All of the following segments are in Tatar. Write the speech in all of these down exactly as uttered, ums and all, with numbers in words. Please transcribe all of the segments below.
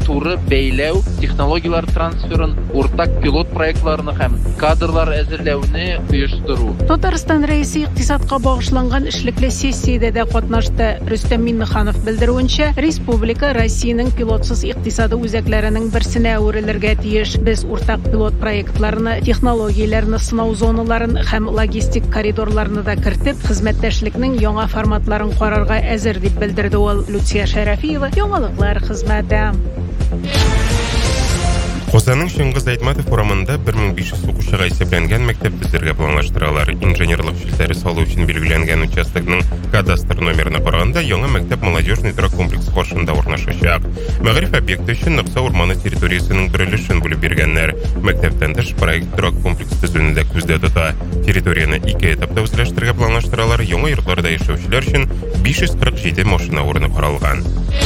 туры бәйләү, технологиялар трансферын, уртак пилот проектларны һәм кадрлар әзерләүне оештыру. Татарстан рәисе икътисадка багышланган эшлекле сессиядә дә катнашты. Рөстәм Миннеханов белдерүенчә, республика Россиянең пилотсыз икътисады үзәкләренең берсенә әверелергә тиеш. Без уртак пилот проектларны, технологияләрне сынау зоналарын һәм логистик коридорларны да кертеп, хезмәттәшлекнең яңа форматларын карарга әзер дип белдерде ул. Люция Шәрәфиева, яңалыклар хезмәте. Казанның Шыңгыз Айтматов урамында bir мең биш йөз укучыга исәпләнгән мәктәп төзергә планлаштыралар. Инженерлык челтәре салу өчен билгеләнгән участокның кадастр номерына караганда, яңа мәктәп молодежный торак комплекс каршында урнашачак. Мәгариф объекты өчен Накса урманы территориясенең бер өлешен бүлеп биргәннәр. Мәктәптән тыш проект торак комплекс төзүне дә күздә тота. Территорияны ике этапта үзләштерергә планлаштыралар. Яңа йортларда яшәүчеләр өчен биш йөз кырык җиде машина урыны каралган.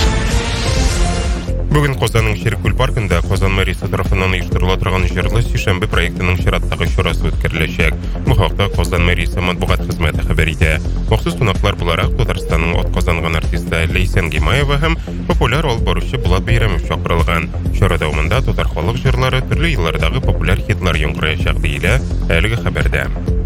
Бүген Казанның Ширкүл паркында Казан мэриясе тарафыннан оештырыла торган җырлы Сишәмбе проектының чираттагы чарасы үткәреләчәк. Бу хакта Казан мэриясе матбугат хезмәте хәбәр итә. Махсус кунаклар буларак Татарстанның атказанган артисты Лейсән Гимаева һәм популяр алып баручы Булат Бәйрәмов чакырылган. Чара дәвамында татар халык җырлары, төрле еллардагы популяр хитлар яңгыраячак диелә әлеге хәбәрдә.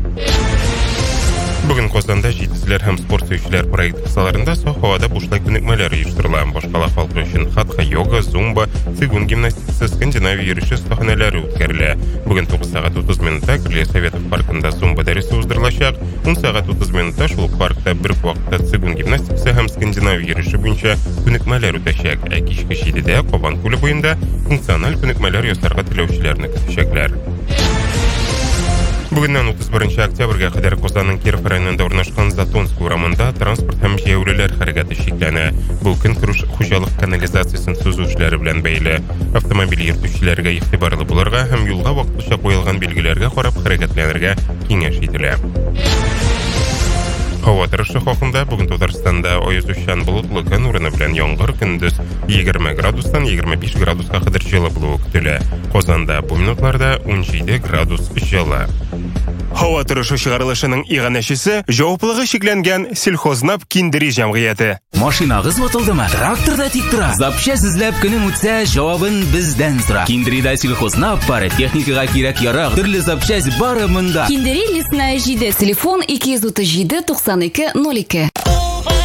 Бүген Казанда җитезләр һәм спорт сөючеләр проект кысаларында саф һавада бушлай күнекмәләр оештырыла. Башкала халкы өчен хатха йога, зумба, цигун гимнастикасы, скандинавия йөреше остаханәләре үткәрелә. Бүген тугыз сәгать утыз минутта Гөлия Советов паркында зумба дәресе уздырылачак. ун сәгать утыз минутта шул паркта бер вакытта цигун гимнастикасы һәм скандинавия йөреше буенча күнекмәләр үтәчәк. Ә кичке җидедә Кабан күле буенда функциональ күнекмәләр ясарга теләүчеләрне көтәчәкләр. Бүгеннән утыз беренче октябрьгә кадәр Казанның Киров районында урнашкан Затонск урамында транспорт һәм җәяүлеләр хәрәкәте шикләнә. Бу көн күрүш хуҗалык канализациясын сузучылары белән бәйле. Автомобиль йөртүчеләргә игътибарлы булырга һәм юлга вакытлыча куелган белгеләргә карап хәрәкәтләнергә киңәш ителә. Һава торышы хакында бүген Татарстанда аязучан болытлы көн урыны белән яңгыр, көндез егерме градустан егерме биш градуска кадәр җылы булуы көтелә. Казанда бу минутларда ун җиде градус җылы. Һава торышы чыгарылышының иганәчесе җаваплылыгы шикләнгән Сельхознап Киндери җәмгыяте. Машинагыз ватылдымы? Тракторда тик тора. Запчасть эзләп көнең үтсә, җавабын бездән сора. Киндеридә Сельхознап бары, техникага кирәк ярак, төрле запчасть бары монда. Киндери лесная җиде, телефон ике йөз утыз җиде туксан ике ноль ике.